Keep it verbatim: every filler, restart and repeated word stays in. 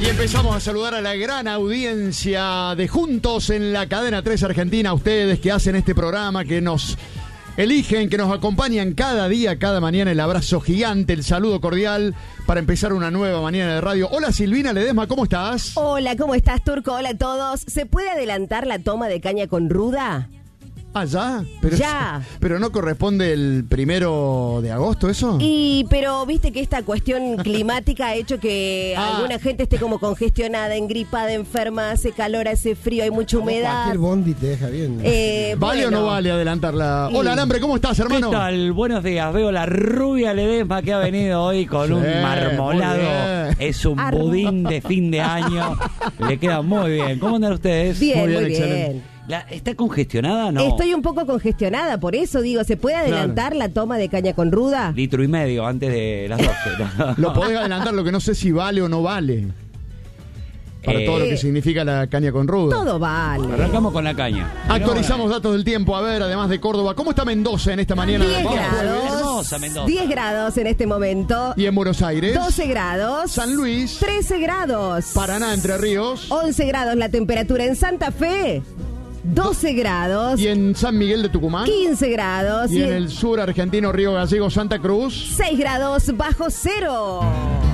Empezamos a saludar a la gran audiencia de Juntos en la Cadena tres Argentina, a ustedes que hacen este programa, que nos eligen, que nos acompañan cada día, cada mañana. El abrazo gigante, el saludo cordial para empezar una nueva mañana de radio. Hola Silvina Ledesma, ¿cómo estás? Hola, ¿cómo estás, Turco? Hola a todos. ¿Se puede adelantar la toma de caña con ruda? Ah, ¿ya? Pero, ya. ¿Pero no corresponde el primero de agosto eso? Y, pero viste que esta cuestión climática ha hecho que ah. alguna gente esté como congestionada, engripada, enferma, hace calor, hace frío, hay mucha humedad. Cualquier bondi te deja bien. Eh, ¿Vale bueno. o no vale adelantarla? Hola, Alambre, ¿cómo estás, hermano? ¿Qué tal? Buenos días. Veo la rubia Ledesma que ha venido hoy con sí, un marmolado. Es un Ar budín de fin de año. Le queda muy bien. ¿Cómo andan ustedes? Bien, muy bien. Muy bien. La, ¿Está congestionada? No. Estoy un poco congestionada, por eso digo, ¿se puede adelantar claro. la toma de caña con ruda? Litro y medio antes de las doce. Lo podés adelantar, lo que no sé si vale o no vale. Para eh, todo lo que significa la caña con ruda. Todo vale. Arrancamos con la caña. Actualizamos datos del tiempo. A ver, además de Córdoba, ¿cómo está Mendoza en esta mañana? diez grados. Hermosa, Mendoza. diez grados en este momento. ¿Y en Buenos Aires? doce grados. San Luis. trece grados. Paraná, Entre Ríos. once grados la temperatura en Santa Fe. doce grados. ¿Y en San Miguel de Tucumán? quince grados. ¿Y, y en el sur argentino, Río Gallegos, Santa Cruz? seis grados bajo cero.